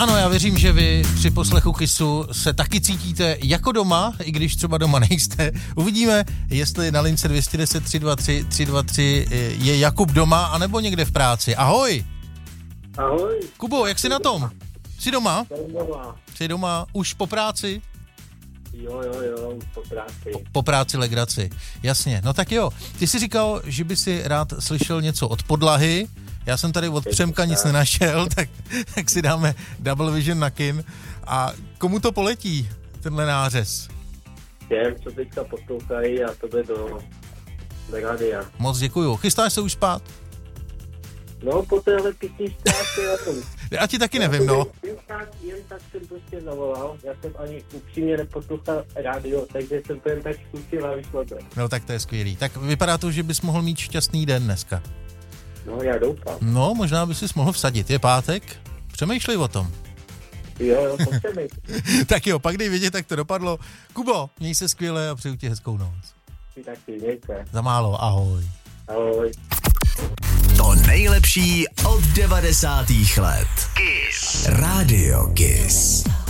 Ano, já věřím, že vy při poslechu Kissu se taky cítíte jako doma, i když třeba doma nejste. Uvidíme, jestli na lince 210 323 323 je Jakub doma, anebo někde v práci. Ahoj! Ahoj. Kubo, jak jsi na tom? Jsi doma? Jsem doma. Jsi doma už po práci? Jo, už po práci. Po práci legraci, jasně. No tak jo, ty jsi říkal, že by si rád slyšel něco od podlahy. Já jsem tady od Přemka nic nenašel, tak si dáme Double Vision na kin. A komu to poletí, tenhle nářez? Těm, co teďka poslouchají a tebe do rádia. Moc děkuju. Chystáš se už spát? No, po téhle písničce Já ti taky nevím, no. Jen tak jsem prostě zavolal. Já jsem ani upřímně neposlouchal rádio, takže jsem to jen tak zkusil a vyšlo to. No tak to je skvělý. Tak vypadá to, že bys mohl mít šťastný den dneska. No, já doufám. No, možná bys si mohl vsadit. Je pátek? Přemýšlej o tom. Jo, potřebuji. Tak jo, pak dej vědět, jak to dopadlo. Kubo, měj se skvěle a přeju ti hezkou noc. Ty taky, mějte. Za málo, ahoj. Ahoj. To nejlepší od 90. let. Kiss. Radio Kiss.